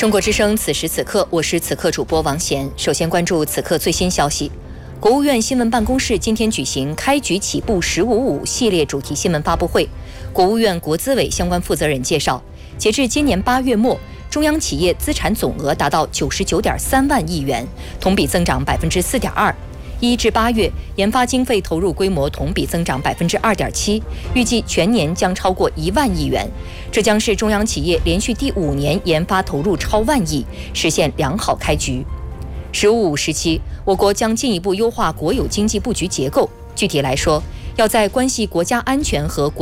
中国之声此时此刻，我是此刻主播王贤。首先关注此刻最新消息。国务院新闻办公室今天举行开局起步“1055”系列主题新闻发布会。国务院国资委相关负责人介绍，截至今年8月末，中央企业资产总额达到99.3万亿元，同比增长4.2%。1至8月，研发经费投入规模同比增长2.7%，预计全年将超过1万亿元。这将是中央企业连续第5年研发投入超万亿，实现良好开局。“1055”时期，我国将进一步优化国有经济布局结构。具体来说，要在关系国家安全和国